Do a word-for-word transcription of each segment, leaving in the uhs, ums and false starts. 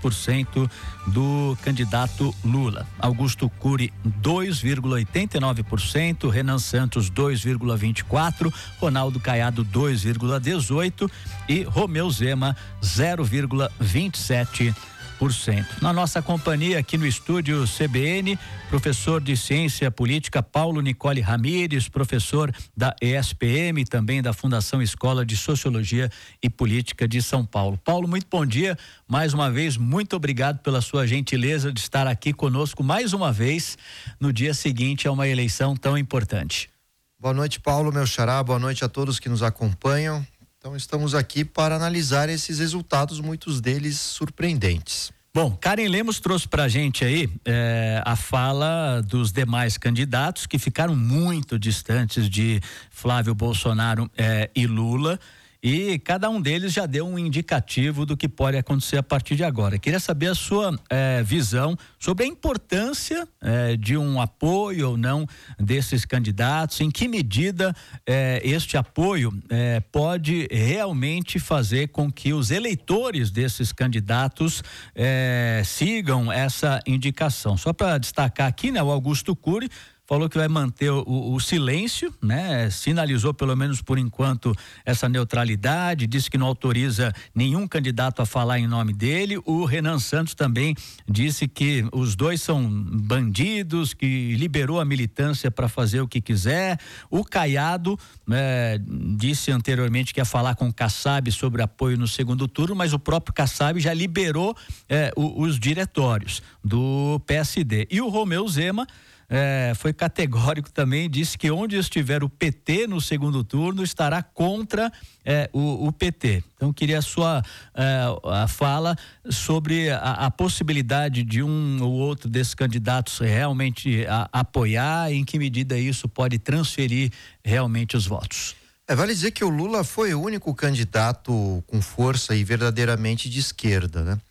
por cento do candidato Lula. Augusto Cury, dois vírgula oitenta e nove por cento, Renan Santos, dois vírgula vinte e quatro por cento, Ronaldo Caiado, dois vírgula dezoito por cento e Romeu Zema, zero vírgula vinte e sete por cento. Na nossa companhia aqui no estúdio C B N, professor de Ciência Política Paulo Nicole Ramires, professor da E S P M, também da Fundação Escola de Sociologia e Política de São Paulo. Paulo, muito bom dia. Mais uma vez, muito obrigado pela sua gentileza de estar aqui conosco mais uma vez no dia seguinte a uma eleição tão importante. Boa noite, Paulo, meu xará. Boa noite a todos que nos acompanham. Então, estamos aqui para analisar esses resultados, muitos deles surpreendentes. Bom, Karen Lemos trouxe pra gente aí é, a fala dos demais candidatos que ficaram muito distantes de Flávio Bolsonaro é, e Lula, e cada um deles já deu um indicativo do que pode acontecer a partir de agora. Queria saber a sua eh, visão sobre a importância eh, de um apoio ou não desses candidatos, em que medida eh, este apoio eh, pode realmente fazer com que os eleitores desses candidatos eh, sigam essa indicação. Só para destacar aqui, né, o Augusto Cury falou que vai manter o, o silêncio, né? Sinalizou pelo menos por enquanto essa neutralidade, disse que não autoriza nenhum candidato a falar em nome dele. O Renan Santos também disse que os dois são bandidos, que liberou a militância para fazer o que quiser. O Caiado né, disse anteriormente que ia falar com o Kassab sobre apoio no segundo turno, mas o próprio Kassab já liberou eh, o, os diretórios do P S D. E o Romeu Zema É, foi categórico também, disse que onde estiver o P T no segundo turno estará contra é, o, o P T. Então queria a sua é, a fala sobre a, a possibilidade de um ou outro desses candidatos realmente a, apoiar, em que medida isso pode transferir realmente os votos. É, vale dizer que o Lula foi o único candidato com força e verdadeiramente de esquerda, né?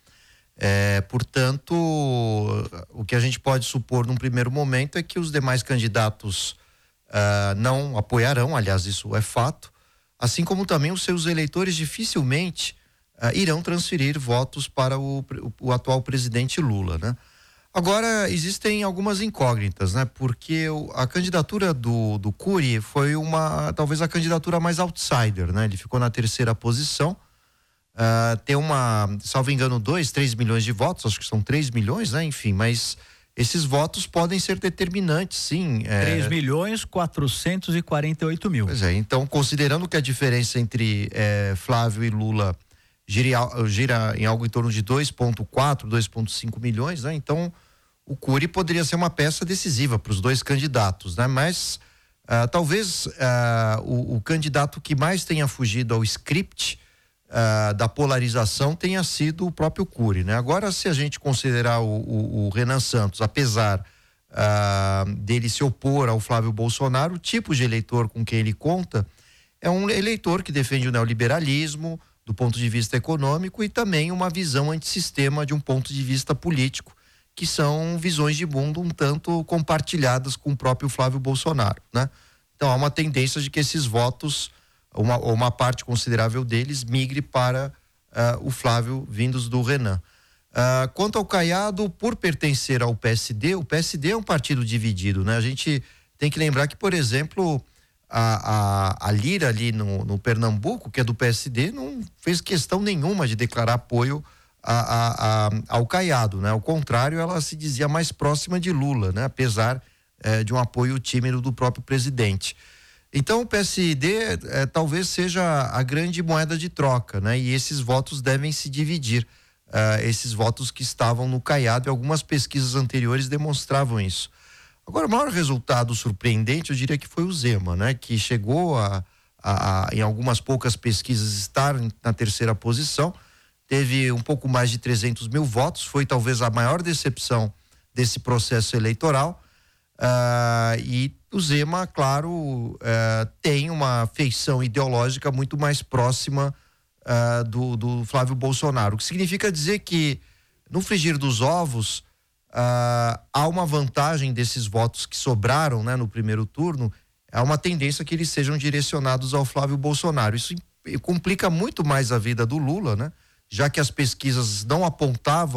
É, portanto, o que a gente pode supor num primeiro momento é que os demais candidatos uh, não apoiarão, aliás, isso é fato, assim como também os seus eleitores dificilmente uh, irão transferir votos para o, o, o atual presidente Lula, né? Agora, existem algumas incógnitas, né? Porque o, a candidatura do, do Cury foi uma, talvez a candidatura mais outsider, né? Ele ficou na terceira posição. Uh, tem uma, salvo engano, dois, três milhões de votos, acho que são três milhões, né? Enfim, mas esses votos podem ser determinantes, sim. É... três milhões quatrocentos e quarenta e oito mil. Pois é, então, considerando que a diferença entre é, Flávio e Lula gira, gira em algo em torno de dois vírgula quatro, dois vírgula cinco milhões, né? Então, o Cury poderia ser uma peça decisiva para os dois candidatos, né? Mas uh, talvez uh, o, o candidato que mais tenha fugido ao script Uh, da polarização tenha sido o próprio Cury, né? Agora, se a gente considerar o, o, o Renan Santos, apesar uh, dele se opor ao Flávio Bolsonaro, o tipo de eleitor com quem ele conta é um eleitor que defende o neoliberalismo do ponto de vista econômico e também uma visão antissistema de um ponto de vista político, que são visões de mundo um tanto compartilhadas com o próprio Flávio Bolsonaro, né? Então há uma tendência de que esses votos, Uma, uma parte considerável deles migre para uh, o Flávio vindos do Renan. Uh, quanto ao Caiado, por pertencer ao P S D, o P S D é um partido dividido, né? A gente tem que lembrar que, por exemplo, a, a, a Lira ali no, no Pernambuco, que é do P S D, não fez questão nenhuma de declarar apoio a, a, a, ao Caiado, né? Ao contrário, ela se dizia mais próxima de Lula, né? Apesar eh, de um apoio tímido do próprio presidente. Então o P S D eh, talvez seja a grande moeda de troca, né? E esses votos devem se dividir, uh, esses votos que estavam no Caiado, e algumas pesquisas anteriores demonstravam isso. Agora, o maior resultado surpreendente, eu diria que foi o Zema, né? Que chegou a, a, a em algumas poucas pesquisas estar na terceira posição, teve um pouco mais de trezentos mil votos, foi talvez a maior decepção desse processo eleitoral. Uh, e o Zema, claro, uh, tem uma feição ideológica muito mais próxima uh, do, do Flávio Bolsonaro, o que significa dizer que no frigir dos ovos uh, há uma vantagem desses votos que sobraram, né, no primeiro turno, há uma tendência que eles sejam direcionados ao Flávio Bolsonaro. Isso complica muito mais a vida do Lula, né, já que as pesquisas não apontavam